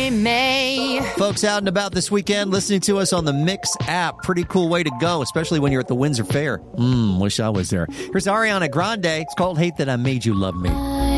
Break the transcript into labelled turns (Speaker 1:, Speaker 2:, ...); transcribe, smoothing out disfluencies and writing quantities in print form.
Speaker 1: I may.
Speaker 2: Folks out and about this weekend listening to us on the Mix app. Pretty cool way to go, especially when you're at the Windsor Fair. Wish I was there. Here's Ariana Grande. It's called Hate That I Made You Love Me.